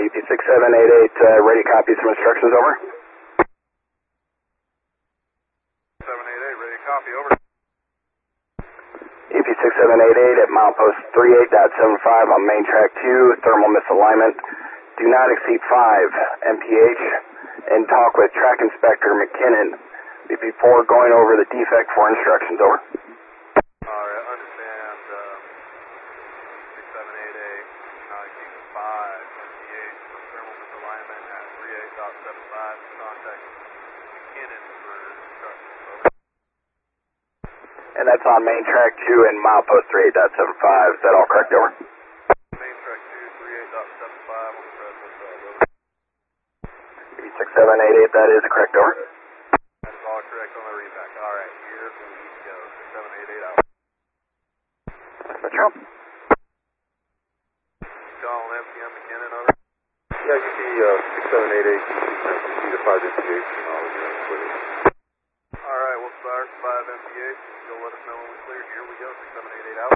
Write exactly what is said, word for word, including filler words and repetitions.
E P six seven eight eight, uh, ready copy some instructions, over. seven eight eight, ready copy, over. E P six seven eight eight at milepost three eight point seven five on main track two, thermal misalignment. Do not exceed five M P H and talk with track inspector McKinnon before going over the defect for instructions, over. Alright, understand, uh, six seven eight eight, not exceed five M P H for thermal misalignment at three eight point seven five, contact McKinnon for instructions, over. And that's on main track two and milepost three eight point seven five, is that all correct, over? Main track two, three eight point seven five on the present, uh, over. E P six seven eight eight, that is correct, over. That's all correct on the reback. Alright, here we go, six seven eight eight out. Metro. Call M C M McKinnon, over. Yeah, you see uh, six seven eight eight, you to five M P H, and all of your input. Alright, we'll start five M P H. You'll let us know when we clear. Here we go, six seven eight eight out.